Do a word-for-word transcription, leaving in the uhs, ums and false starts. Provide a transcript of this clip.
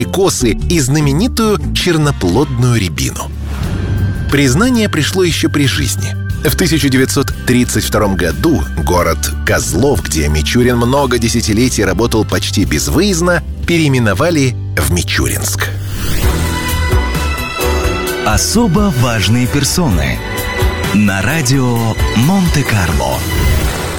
косы и знаменитую черноплодную рябину. Признание пришло еще при жизни. В тысяча девятьсот тридцать втором году город Козлов, где Мичурин много десятилетий работал почти безвыездно, переименовали в Мичуринск. Особо важные персоны на радио Монте-Карло.